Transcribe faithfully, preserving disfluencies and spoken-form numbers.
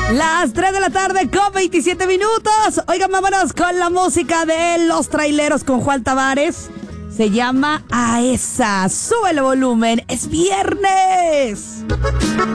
Las tres de la tarde con veintisiete minutos. Oigan, vámonos con la música de Los Traileros con Juan Tavares. Se llama A Esa. Sube el volumen. Es viernes.